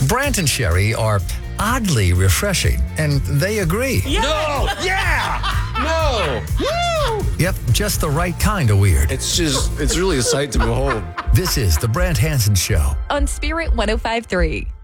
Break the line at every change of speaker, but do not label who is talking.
Brant and Sherry are oddly refreshing, and they agree.
Yeah.
No! Yeah! No! Woo!
Yep, just the right kind of weird.
It's really a sight to behold.
This is The Brant Hansen Show.
On Spirit 105.3.